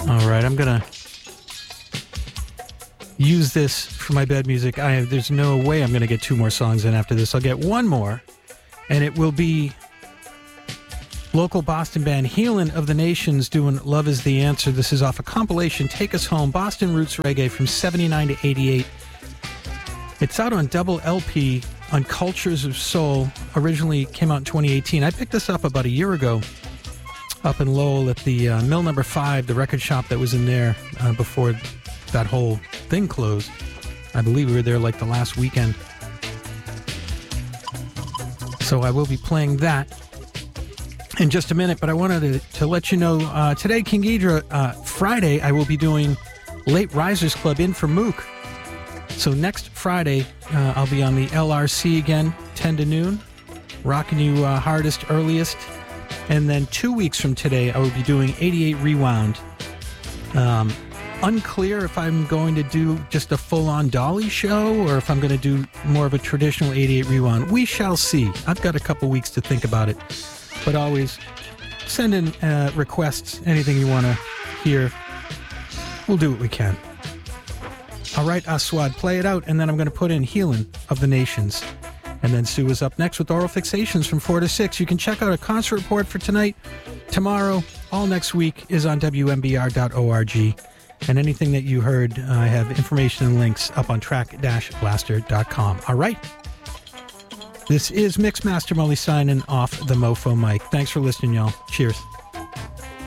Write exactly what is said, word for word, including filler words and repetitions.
All right, I'm going to use this for my bed music. I There's no way I'm going to get two more songs in after this. I'll get one more, and it will be local Boston band Healin' of the Nations doing Love is the Answer. This is off a compilation, Take Us Home, Boston Roots Reggae from seventy-nine to eighty-eight. It's out on double L P on Cultures of Soul. Originally came out in twenty eighteen. I picked this up about a year ago up in Lowell at the uh, Mill Number five, the record shop that was in there uh, before that whole thing closed. I believe we were there like the last weekend. So I will be playing that in just a minute, but I wanted to, to let you know, uh, today, King Ghidra, uh, Friday, I will be doing Late Risers Club in for Mook. So next Friday, uh, I'll be on the L R C again, ten to noon, rocking you uh, hardest, earliest. And then two weeks from today, I will be doing eighty-eight Rewound. Um, unclear if I'm going to do just a full-on Dolly show or if I'm going to do more of a traditional eighty-eight Rewound. We shall see. I've got a couple weeks to think about it. But always send in uh, requests, anything you want to hear. We'll do what we can. All right, Aswad, play it out, and then I'm going to put in Healin' of the Nations. And then Sue is up next with Oral Fixations from four to six. You can check out a concert report for tonight, tomorrow, all next week is on W M B R dot org. And anything that you heard, uh, I have information and links up on track dash blaster dot com. All right. This is Mixmaster Mully signing off the Mofo mic. Thanks for listening, y'all. Cheers.